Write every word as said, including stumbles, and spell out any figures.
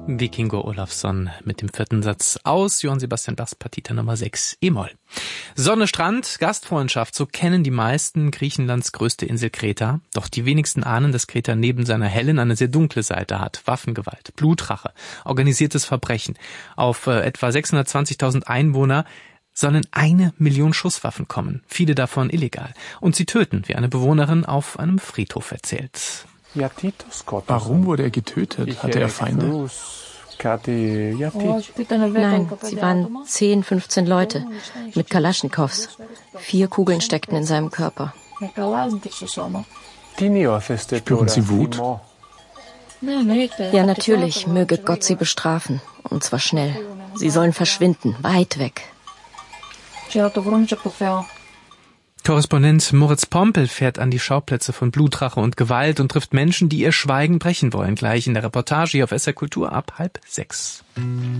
Vikingur Olafsson mit dem vierten Satz aus Johann Sebastian Bachs Partita Nummer sechs e-Moll. Sonne, Strand, Gastfreundschaft, so kennen die meisten Griechenlands größte Insel Kreta. Doch die wenigsten ahnen, dass Kreta neben seiner hellen eine sehr dunkle Seite hat. Waffengewalt, Blutrache, organisiertes Verbrechen. Auf äh, etwa sechshundertzwanzigtausend Einwohner sollen eine Million Schusswaffen kommen, viele davon illegal. Und sie töten, wie eine Bewohnerin auf einem Friedhof erzählt. Warum wurde er getötet? Hatte er Feinde? Nein, sie waren zehn, fünfzehn Leute mit Kalaschnikows. Vier Kugeln steckten in seinem Körper. Spüren Sie Wut? Ja, natürlich, möge Gott sie bestrafen. Und zwar schnell. Sie sollen verschwinden, weit weg. Korrespondent Moritz Pompel fährt an die Schauplätze von Blutrache und Gewalt und trifft Menschen, die ihr Schweigen brechen wollen. Gleich in der Reportage hier auf S R Kultur ab halb sechs.